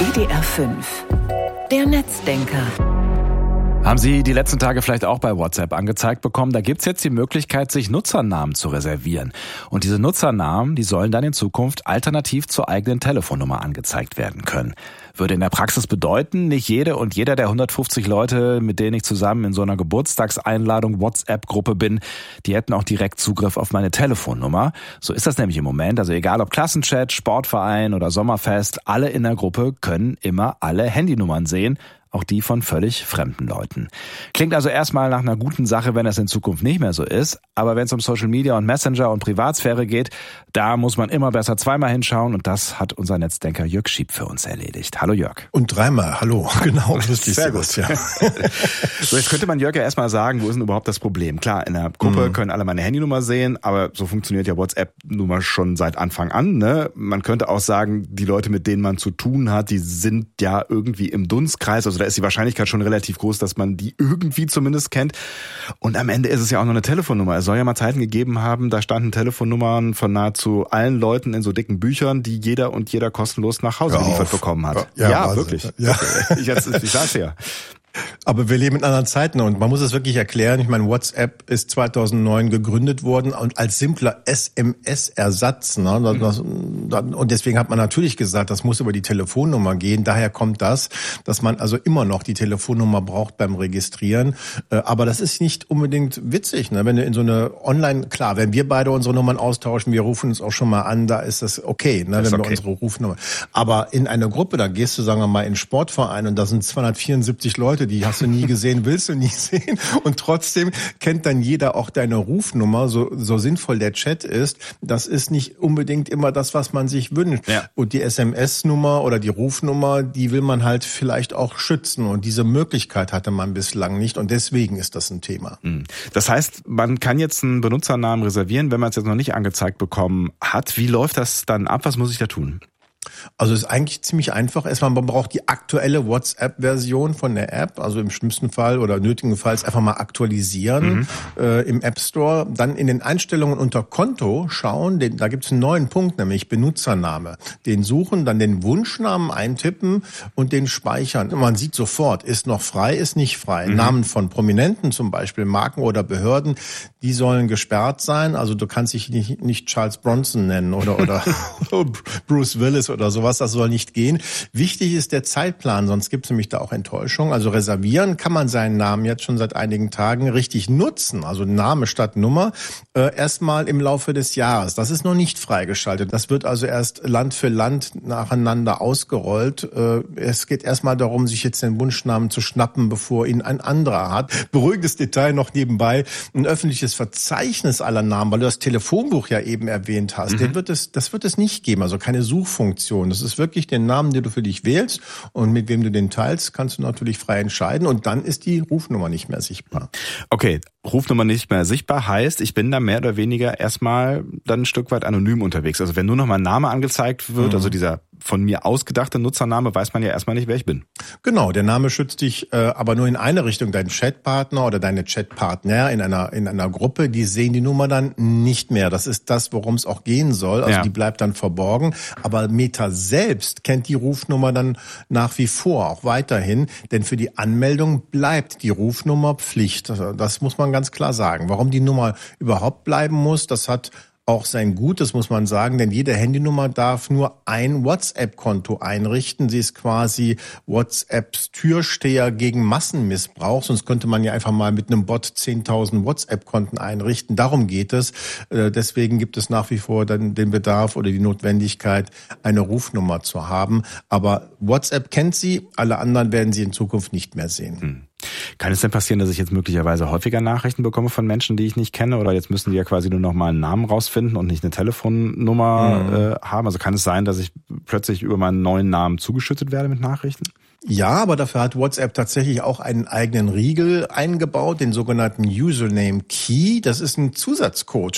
WDR 5. Der Netzdenker. Haben Sie die letzten Tage vielleicht auch bei WhatsApp angezeigt bekommen? Da gibt's jetzt die Möglichkeit, sich Nutzernamen zu reservieren. Und diese Nutzernamen, die sollen dann in Zukunft alternativ zur eigenen Telefonnummer angezeigt werden können. Würde in der Praxis bedeuten, nicht jede und jeder der 150 Leute, mit denen ich zusammen in so einer Geburtstagseinladung WhatsApp-Gruppe bin, die hätten auch direkt Zugriff auf meine Telefonnummer. So ist das nämlich im Moment. Also egal ob Klassenchat, Sportverein oder Sommerfest, alle in der Gruppe können immer alle Handynummern sehen. Auch die von völlig fremden Leuten. Klingt also erstmal nach einer guten Sache, wenn das in Zukunft nicht mehr so ist. Aber wenn es um Social Media und Messenger und Privatsphäre geht, da muss man immer besser zweimal hinschauen. Und das hat unser Netzdenker Jörg Schieb für uns erledigt. Hallo Jörg. Und dreimal, hallo. Genau, richtig. Sehr gut. Ja. So, jetzt könnte man Jörg ja erstmal sagen, wo ist denn überhaupt das Problem? Klar, in der Gruppe können alle meine Handynummer sehen, aber so funktioniert ja WhatsApp-Nummer schon seit Anfang an. Ne? Man könnte auch sagen, die Leute, mit denen man zu tun hat, die sind ja irgendwie im Dunstkreis. Also da ist die Wahrscheinlichkeit schon relativ groß, dass man die irgendwie zumindest kennt. Und am Ende ist es ja auch nur eine Telefonnummer. Es soll ja mal Zeiten gegeben haben, da standen Telefonnummern von nahezu allen Leuten in so dicken Büchern, die jeder kostenlos nach Hause geliefert bekommen hat. Ja, wirklich. Ja. Okay. Ich sag's ja. Aber wir leben in anderen Zeiten und man muss es wirklich erklären. Ich meine, WhatsApp ist 2009 gegründet worden und als simpler SMS-Ersatz. Ne? Und deswegen hat man natürlich gesagt, das muss über die Telefonnummer gehen. Daher kommt das, dass man also immer noch die Telefonnummer braucht beim Registrieren. Aber das ist nicht unbedingt witzig. Ne? Wenn du in so eine Online, klar, wenn wir beide unsere Nummern austauschen, wir rufen uns auch schon mal an, da ist das okay, ne? Wenn wir unsere Rufnummer. Aber in eine Gruppe, da gehst du, sagen wir mal, in einen Sportverein und da sind 274 Leute, die hast du nie gesehen, willst du nie sehen. Und trotzdem kennt dann jeder auch deine Rufnummer, so sinnvoll der Chat ist. Das ist nicht unbedingt immer das, was man sich wünscht. Ja. Und die SMS-Nummer oder die Rufnummer, die will man halt vielleicht auch schützen. Und diese Möglichkeit hatte man bislang nicht. Und deswegen ist das ein Thema. Das heißt, man kann jetzt einen Benutzernamen reservieren, wenn man es jetzt noch nicht angezeigt bekommen hat. Wie läuft das dann ab? Was muss ich da tun? Also es ist eigentlich ziemlich einfach. Erstmal, man braucht die aktuelle WhatsApp-Version von der App, also im schlimmsten Fall oder nötigenfalls einfach mal aktualisieren im App Store. Dann in den Einstellungen unter Konto schauen, da gibt es einen neuen Punkt, nämlich Benutzername. Den suchen, dann den Wunschnamen eintippen und den speichern. Man sieht sofort, ist noch frei, ist nicht frei. Namen von Prominenten zum Beispiel, Marken oder Behörden, die sollen gesperrt sein. Also du kannst dich nicht Charles Bronson nennen oder Bruce Willis oder sowas, das soll nicht gehen. Wichtig ist der Zeitplan, sonst gibt es nämlich da auch Enttäuschung. Also reservieren kann man seinen Namen jetzt schon seit einigen Tagen richtig nutzen, also Name statt Nummer, erstmal im Laufe des Jahres. Das ist noch nicht freigeschaltet. Das wird also erst Land für Land nacheinander ausgerollt. Es geht erstmal darum, sich jetzt den Wunschnamen zu schnappen, bevor ihn ein anderer hat. Beruhigendes Detail noch nebenbei, ein öffentliches Verzeichnis aller Namen, weil du das Telefonbuch ja eben erwähnt hast, das wird es nicht geben, also keine Suchfunktion. Das ist wirklich der Namen, den du für dich wählst und mit wem du den teilst, kannst du natürlich frei entscheiden und dann ist die Rufnummer nicht mehr sichtbar. Okay, Rufnummer nicht mehr sichtbar heißt, ich bin da mehr oder weniger erstmal dann ein Stück weit anonym unterwegs. Also wenn nur noch mein Name angezeigt wird, also dieser von mir ausgedachte Nutzername, weiß man ja erstmal nicht, wer ich bin. Genau, der Name schützt dich aber nur in eine Richtung. Dein Chatpartner oder deine Chatpartner in einer Gruppe, die sehen die Nummer dann nicht mehr. Das ist das, worum es auch gehen soll. Also die bleibt dann verborgen. Aber Meta selbst kennt die Rufnummer dann nach wie vor, auch weiterhin. Denn für die Anmeldung bleibt die Rufnummer Pflicht. Das muss man ganz klar sagen. Warum die Nummer überhaupt bleiben muss, das hat auch sein Gutes, muss man sagen, denn jede Handynummer darf nur ein WhatsApp-Konto einrichten. Sie ist quasi WhatsApps Türsteher gegen Massenmissbrauch. Sonst könnte man ja einfach mal mit einem Bot 10.000 WhatsApp-Konten einrichten. Darum geht es. Deswegen gibt es nach wie vor dann den Bedarf oder die Notwendigkeit, eine Rufnummer zu haben. Aber WhatsApp kennt sie, alle anderen werden sie in Zukunft nicht mehr sehen. Kann es denn passieren, dass ich jetzt möglicherweise häufiger Nachrichten bekomme von Menschen, die ich nicht kenne? Oder jetzt müssen die ja quasi nur noch mal einen Namen rausfinden und nicht eine Telefonnummer haben? Also kann es sein, dass ich plötzlich über meinen neuen Namen zugeschüttet werde mit Nachrichten? Ja, aber dafür hat WhatsApp tatsächlich auch einen eigenen Riegel eingebaut, den sogenannten Username Key. Das ist ein Zusatzcode